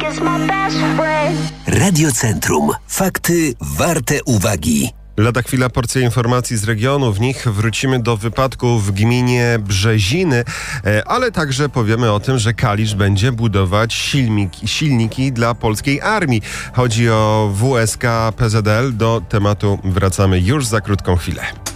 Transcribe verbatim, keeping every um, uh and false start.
Radio Centrum. Fakty warte uwagi. Lada chwila, porcja informacji z regionu. W nich wrócimy do wypadku w gminie Brzeziny, ale także powiemy o tym, że Kalisz będzie budować silniki, silniki dla polskiej armii. Chodzi o W S K P Z L. Do tematu wracamy już za krótką chwilę.